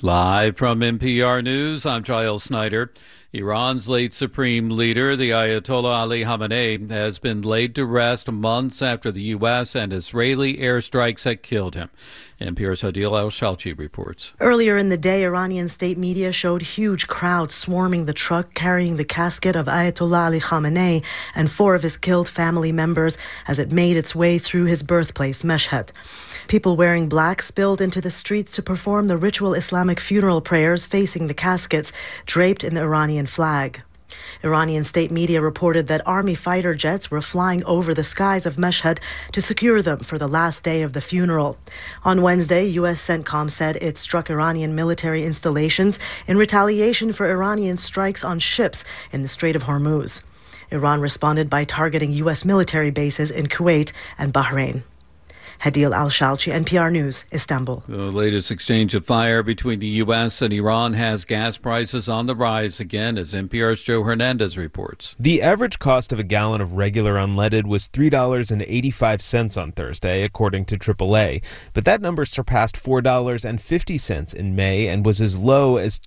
Live from NPR News, I'm Giles Snyder. Iran's late supreme leader, the Ayatollah Ali Khamenei, has been laid to rest months after the U.S. and Israeli airstrikes had killed him. NPR's Hadil Al-Shalchi reports. Earlier in the day, Iranian state media showed huge crowds swarming the truck carrying the casket of Ayatollah Ali Khamenei and 4 of his killed family members as it made its way through his birthplace, Mashhad. People wearing black spilled into the streets to perform the ritual Islamic funeral prayers facing the caskets draped in the Iranian flag. Iranian state media reported that army fighter jets were flying over the skies of Mashhad to secure them for the last day of the funeral. On Wednesday, U.S. CENTCOM said it struck Iranian military installations in retaliation for Iranian strikes on ships in the Strait of Hormuz. Iran responded by targeting U.S. military bases in Kuwait and Bahrain. Hadil Al-Shalchi, NPR News, Istanbul. The latest exchange of fire between the U.S. and Iran has gas prices on the rise again, as NPR's Joe Hernandez reports. The average cost of a gallon of regular unleaded was $3.85 on Thursday, according to AAA. But that number surpassed $4.50 in May and was as low as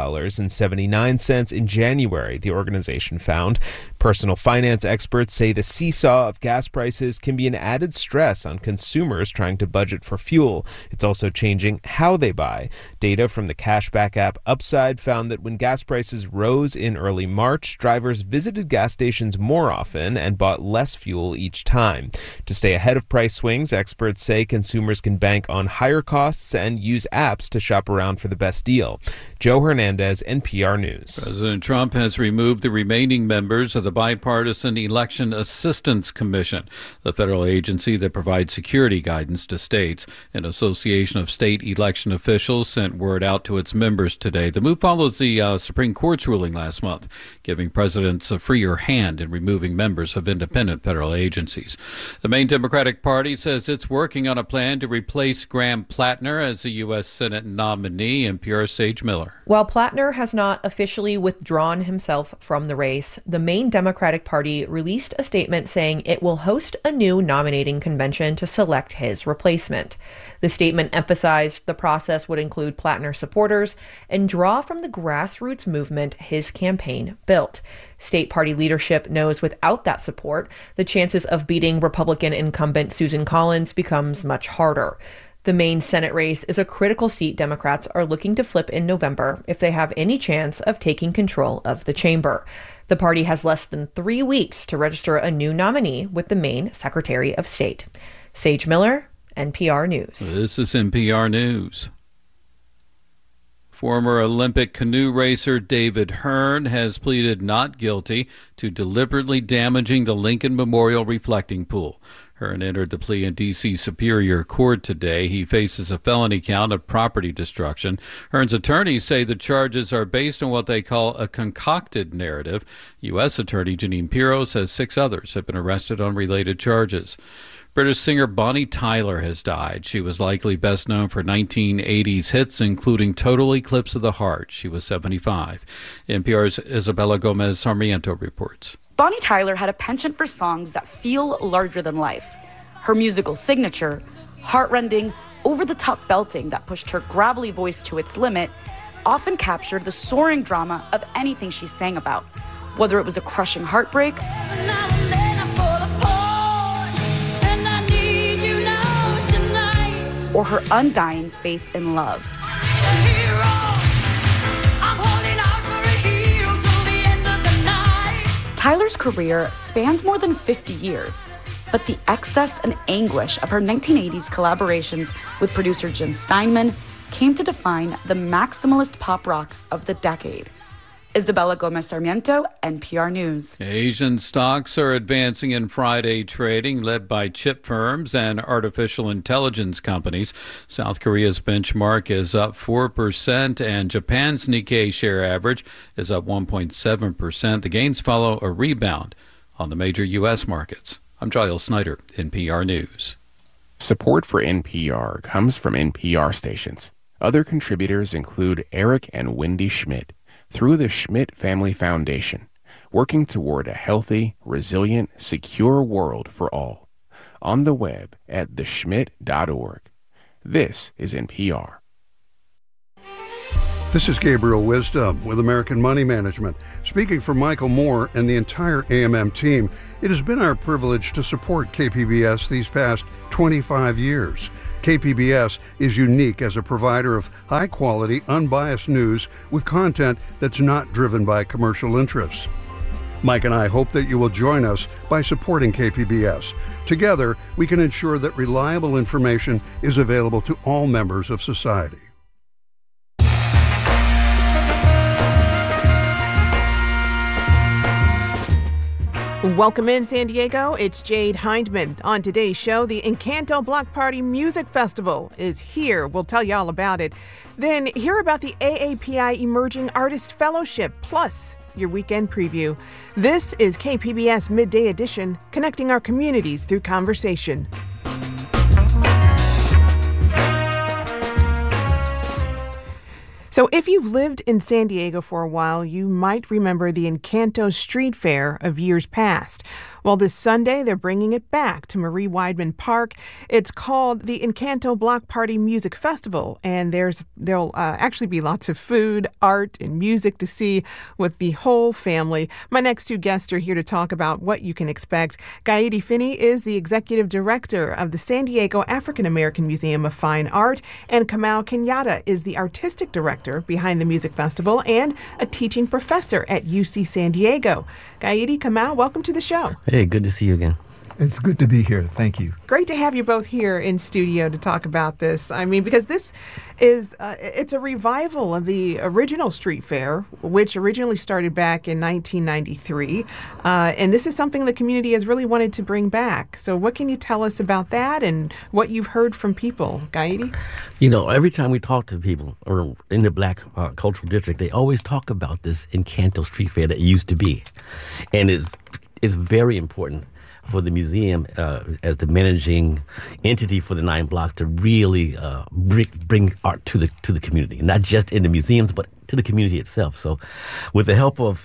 $2.79 in January, the organization found. Personal finance experts say the seesaw of gas prices can be an added stress on consumers trying to budget for fuel. It's also changing how they buy. Data from the cashback app Upside found that when gas prices rose in early March, drivers visited gas stations more often and bought less fuel each time. To stay ahead of price swings, experts say consumers can bank on higher costs and use apps to shop around for the best deal. Joe Hernandez, NPR News. President Trump has removed the remaining members of the Bipartisan Election Assistance Commission, the federal agency that provides security guidance to states. An association of state election officials sent word out to its members today. The move follows the Supreme Court's ruling last month, giving presidents a freer hand in removing members of independent federal agencies. The main Democratic Party says it's working on a plan to replace Graham Plattner as the U.S. Senate nominee. NPR's Sage Miller. While Plattner has not officially withdrawn himself from the race, the main Democratic Party released a statement saying it will host a new nominating convention to select his replacement. The statement emphasized the process would include Plattner supporters and draw from the grassroots movement his campaign built. State party leadership knows without that support, the chances of beating Republican incumbent Susan Collins becomes much harder. The main Senate race is a critical seat Democrats are looking to flip in November if they have any chance of taking control of the chamber. The party has less than 3 weeks to register a new nominee with the Maine Secretary of State. Sage Miller, NPR News. This is NPR News. Former Olympic canoe racer David Hearn has pleaded not guilty to deliberately damaging the Lincoln Memorial reflecting pool. Hearn entered the plea in D.C. Superior Court today. He faces a felony count of property destruction. Hearn's attorneys say the charges are based on what they call a concocted narrative. U.S. Attorney Jeanine Pirro says 6 others have been arrested on related charges. British singer Bonnie Tyler has died. She was likely best known for 1980s hits, including Total Eclipse of the Heart. She was 75. NPR's Isabella Gomez Sarmiento reports. Bonnie Tyler had a penchant for songs that feel larger than life. Her musical signature, heartrending, over-the-top belting that pushed her gravelly voice to its limit, often captured the soaring drama of anything she sang about, whether it was a crushing heartbreak or her undying faith in love. Tyler's career spans more than 50 years, but the excess and anguish of her 1980s collaborations with producer Jim Steinman came to define the maximalist pop rock of the decade. Isabella Gomez Sarmiento, NPR News. Asian stocks are advancing in Friday trading, led by chip firms and artificial intelligence companies. South Korea's benchmark is up 4%, and Japan's Nikkei share average is up 1.7%. The gains follow a rebound on the major U.S. markets. I'm Giles Snyder, NPR News. Support for NPR comes from NPR stations. Other contributors include Eric and Wendy Schmidt, through the Schmidt Family Foundation, working toward a healthy, resilient, secure world for all. On the web at theschmidt.org. This is NPR. This is Gabriel Wisdom with American Money Management. Speaking for Michael Moore and the entire AMM team, it has been our privilege to support KPBS these past 25 years. KPBS is unique as a provider of high-quality, unbiased news with content that's not driven by commercial interests. Mike and I hope that you will join us by supporting KPBS. Together, we can ensure that reliable information is available to all members of society. Welcome in, San Diego. It's Jade Hindman. On today's show, the Encanto Block Party Music Festival is here. We'll tell you all about it. Then hear about the AAPI Emerging Artist Fellowship, plus your weekend preview. This is KPBS Midday Edition, connecting our communities through conversation. So if you've lived in San Diego for a while, you might remember the Encanto Street Fair of years past. Well, this Sunday, they're bringing it back to Marie Weidman Park. It's called the Encanto Block Party Music Festival, and there'll actually be lots of food, art, and music to see with the whole family. My next two guests are here to talk about what you can expect. Gaidi Finney is the executive director of the San Diego African American Museum of Fine Art, and Kamau Kenyatta is the artistic director behind the music festival and a teaching professor at UC San Diego. Gaidi, Kamau, welcome to the show. Hey, good to see you again. It's good to be here. Thank you. Great to have you both here in studio to talk about this. I mean, because this is, it's a revival of the original street fair, which originally started back in 1993. And this is something the community has really wanted to bring back. So what can you tell us about that and what you've heard from people? Gaidi? You know, every time we talk to people or in the Black Cultural District, they always talk about this Encanto Street Fair that used to be. And it's very important for the museum as the managing entity for the 9 blocks to really bring art to the community, not just in the museums, but to the community itself. So with the help of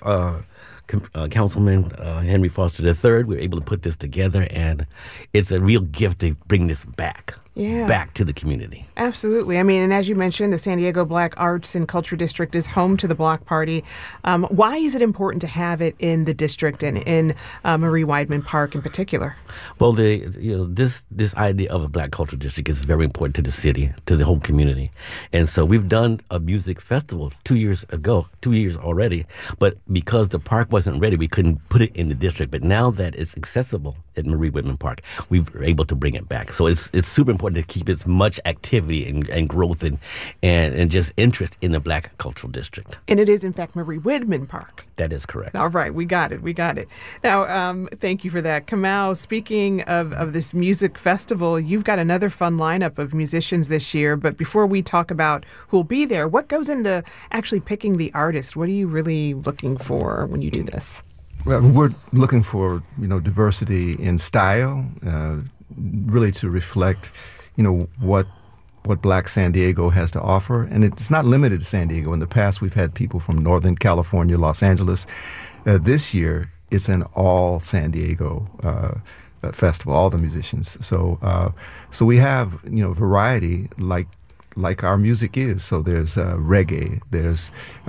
Councilman Henry Foster III, we were able to put this together, and it's a real gift to bring this back to the community. Absolutely. I mean, and as you mentioned, the San Diego Black Arts and Culture District is home to the Block Party. Why is it important to have it in the district and in Marie Weidman Park in particular? Well, this idea of a Black Culture District is very important to the city, to the whole community. And so we've done a music festival 2 years ago, 2 years already, but because the park wasn't ready, we couldn't put it in the district. But now that it's accessible at Marie Weidman Park, we were able to bring it back. So it's super important to keep as much activity and growth and just interest in the Black Cultural District. And it is, in fact, Marie Weidman Park. That is correct. All right, we got it. Now, thank you for that. Kamau, speaking of this music festival, you've got another fun lineup of musicians this year. But before we talk about who'll be there, what goes into actually picking the artist? What are you really looking for when you do this? Well, we're looking for, diversity in style, really to reflect, what Black San Diego has to offer. And it's not limited to San Diego. In the past, we've had people from Northern California, Los Angeles. This year, it's an all San Diego festival, all the musicians. So we have, variety like our music is. So there's reggae, there's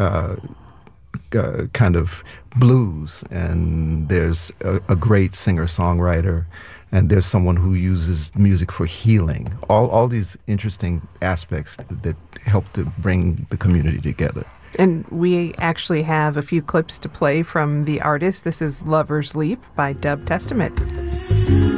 kind of blues, and there's a great singer-songwriter, and there's someone who uses music for healing. All these interesting aspects that help to bring the community together. And we actually have a few clips to play from the artist. This is Lover's Leap by Dub Testament.